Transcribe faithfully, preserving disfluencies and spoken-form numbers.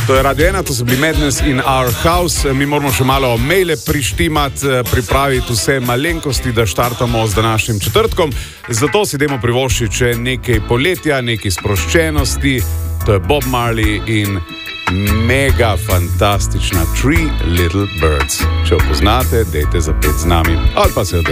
To je Radio ena, to so bili Madness in Our House. Mi moramo še malo maile prištimati, pripraviti vse malenkosti, da štartamo z današnjim četrtkom. Zato si dajmo privoščiti še nekaj poletja, nekaj sproščenosti. To je Bob Marley in mega fantastična Three Little Birds. Če jo poznate, dejte zapet z nami ali pa se jo